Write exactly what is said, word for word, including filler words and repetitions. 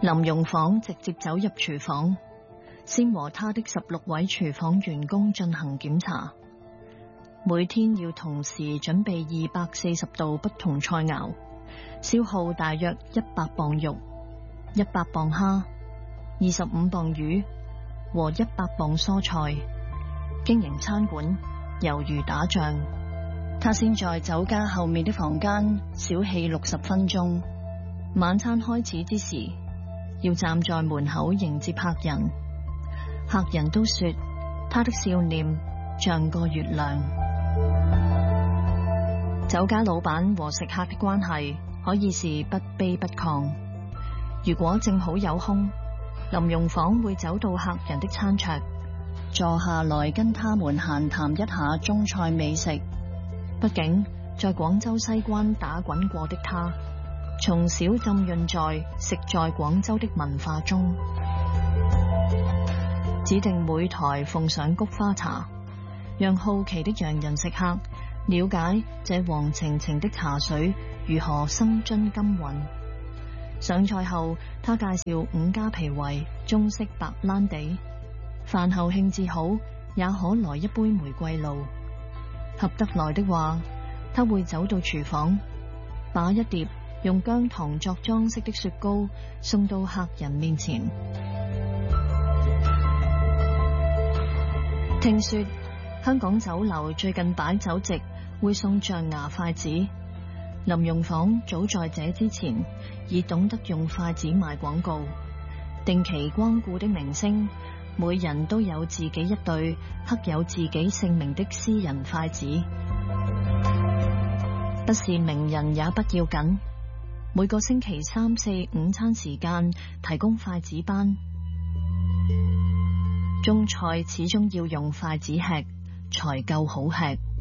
林榮房直接走入廚房，先和他的十六位廚房員工進行檢查。每天要同時準備二百四十道不同菜肴，消耗大約一百磅肉、一百磅蝦、二十五磅魚和一百磅蔬菜。經營餐館猶如打仗。他先在酒家後面的房間小憩六十分鐘。晚餐開始之時，要站在門口迎接客人。客人都說他的笑臉像個月亮。酒家老闆和食客的關係可以是不卑不亢。如果正好有空，林榮房會走到客人的餐桌，坐下來跟他們閒談一下中菜美食。畢竟在廣州西關打滾過的他，從小浸潤在食在廣州的文化中。指定每台奉上菊花茶，讓好奇的洋人食客了解這黃澄澄的茶水如何生津甘韻。上菜後，他介紹五家皮圍中式白蘭地。飯後興致好，也可來一杯玫瑰露。合得來的話，他會走到廚房，把一碟用薑糖作裝飾的雪糕送到客人面前。聽說香港酒樓最近擺酒席會送象牙筷子。林榮房早在這之前已懂得用筷子賣廣告。定期光顧的明星，每人都有自己一對刻有自己姓名的私人筷子。不是名人也不要緊，每個星期三四午餐時間提供筷子班。中菜始終要用筷子吃，才夠好吃。